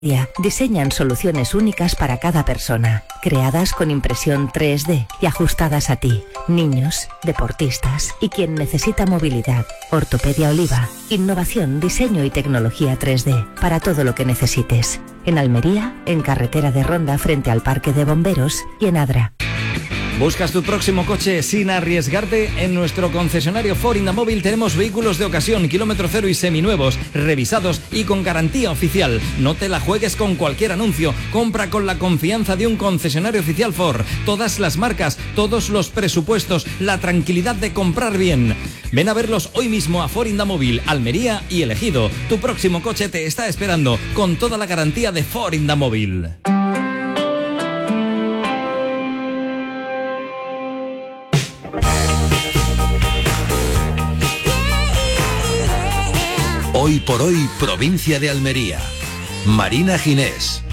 Diseñan soluciones únicas para cada persona, creadas con impresión 3D y ajustadas a ti, niños, deportistas y quien necesita movilidad. Ortopedia Oliva, innovación, diseño y tecnología 3D para todo lo que necesites. En Almería, en carretera de Ronda frente al Parque de Bomberos y en Adra. ¿Buscas tu próximo coche sin arriesgarte? En nuestro concesionario Ford Indamóvil tenemos vehículos de ocasión, kilómetro cero y seminuevos, revisados y con garantía oficial. No te la juegues con cualquier anuncio. Compra con la confianza de un concesionario oficial Ford. Todas las marcas, todos los presupuestos, la tranquilidad de comprar bien. Ven a verlos hoy mismo a Ford Indamóvil, Almería y El Ejido. Tu próximo coche te está esperando con toda la garantía de Ford Indamóvil. Hoy por hoy, provincia de Almería. Marina Ginés.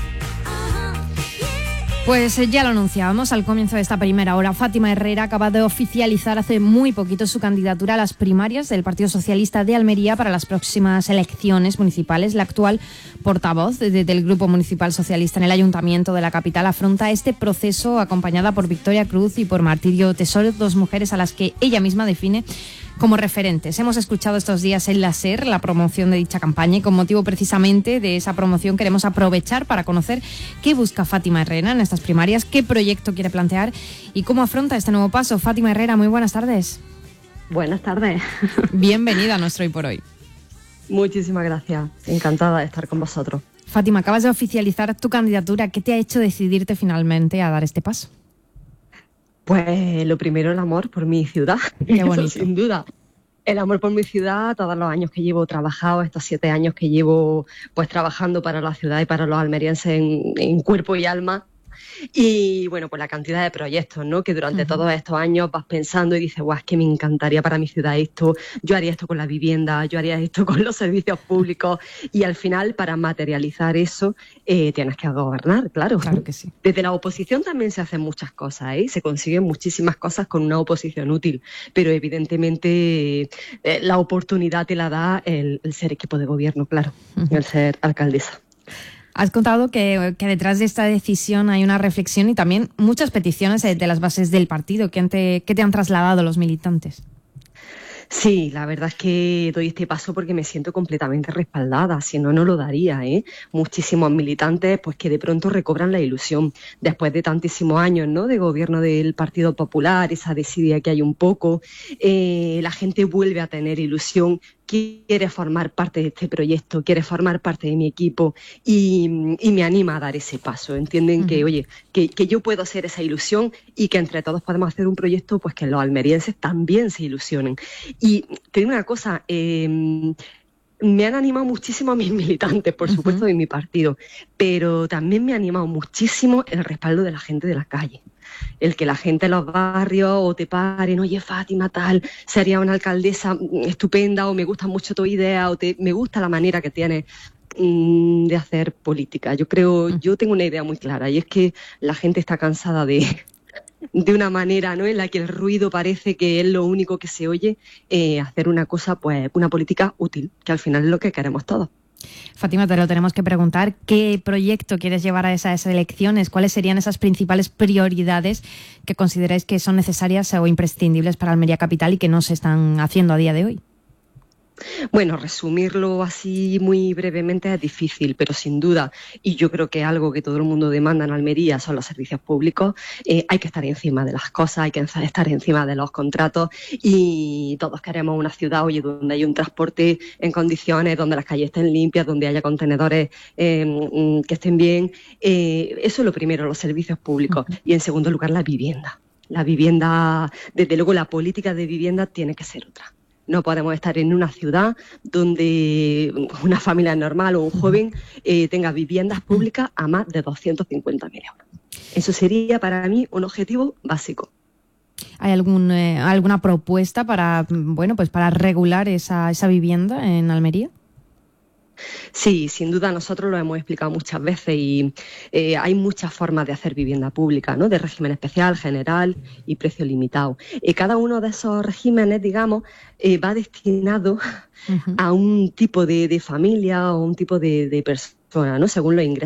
Pues ya lo anunciábamos al comienzo de esta primera hora. Fátima Herrera acaba de oficializar hace muy poquito su candidatura a las primarias del Partido Socialista de Almería para las próximas elecciones municipales. La actual portavoz del Grupo Municipal Socialista en el Ayuntamiento de la capital afronta este proceso acompañada por Victoria Cruz y por Martirio Tesoro, dos mujeres a las que ella misma define como referentes. Hemos escuchado estos días en la SER la promoción de dicha campaña y con motivo precisamente de esa promoción queremos aprovechar para conocer qué busca Fátima Herrera en estas primarias, qué proyecto quiere plantear y cómo afronta este nuevo paso. Fátima Herrera, muy buenas tardes. Buenas tardes. Bienvenida a nuestro Hoy por Hoy. Muchísimas gracias, encantada de estar con vosotros. Fátima, acabas de oficializar tu candidatura. ¿Qué te ha hecho decidirte finalmente a dar este paso? Pues lo primero, el amor por mi ciudad. Qué bonito. Eso, sin duda. El amor por mi ciudad, todos los años que llevo trabajado, estos 7 años que llevo pues trabajando para la ciudad y para los almerienses en cuerpo y alma. Y bueno, pues la cantidad de proyectos, ¿no? Que durante todos estos años vas pensando y dices, guau, es que me encantaría para mi ciudad esto, yo haría esto con la vivienda, yo haría esto con los servicios públicos. Y al final, para materializar eso, tienes que gobernar, claro. Claro que sí. Desde la oposición también se hacen muchas cosas, ¿eh? Se consiguen muchísimas cosas con una oposición útil, pero evidentemente la oportunidad te la da el ser equipo de gobierno, claro, el ser alcaldesa. Has contado que detrás de esta decisión hay una reflexión y también muchas peticiones de las bases del partido. ¿Qué te han trasladado los militantes? Sí, la verdad es que doy este paso porque me siento completamente respaldada, si no, no lo daría, ¿eh? Muchísimos militantes pues que de pronto recobran la ilusión después de tantísimos años, ¿no? De gobierno del Partido Popular, esa desidia que hay un poco, la gente vuelve a tener ilusión, quiere formar parte de este proyecto, quiere formar parte de mi equipo y me anima a dar ese paso. Entienden que, oye, que yo puedo ser esa ilusión y que entre todos podemos hacer un proyecto pues que los almerienses también se ilusionen. Y te digo una cosa, me han animado muchísimo a mis militantes, por supuesto, de mi partido, pero también me ha animado muchísimo el respaldo de la gente de la calle. El que la gente en los barrios o te paren, oye Fátima tal, sería una alcaldesa estupenda, o me gusta mucho tu idea, o me gusta la manera que tienes de hacer política. Yo tengo una idea muy clara, y es que la gente está cansada de una manera, ¿no?, en la que el ruido parece que es lo único que se oye, hacer una cosa, pues una política útil, que al final es lo que queremos todos. Fátima, te lo tenemos que preguntar. ¿Qué proyecto quieres llevar a esas elecciones? ¿Cuáles serían esas principales prioridades que consideráis que son necesarias o imprescindibles para Almería Capital y que no se están haciendo a día de hoy? Bueno, resumirlo así muy brevemente es difícil, pero sin duda, y yo creo que algo que todo el mundo demanda en Almería son los servicios públicos. Hay que estar encima de las cosas, hay que estar encima de los contratos, y todos queremos una ciudad, oye, donde haya un transporte en condiciones, donde las calles estén limpias, donde haya contenedores que estén bien. Eso es lo primero, los servicios públicos. Y en segundo lugar, la vivienda. La vivienda, desde luego la política de vivienda tiene que ser otra. No podemos estar en una ciudad donde una familia normal o un joven tenga viviendas públicas a más de 250.000 euros. Eso sería para mí un objetivo básico. ¿Hay alguna propuesta para regular esa vivienda en Almería? Sí, sin duda nosotros lo hemos explicado muchas veces y hay muchas formas de hacer vivienda pública, ¿no? De régimen especial, general y precio limitado. Cada uno de esos regímenes, digamos, va destinado a un tipo de familia o un tipo de persona ¿no? Según los ingresos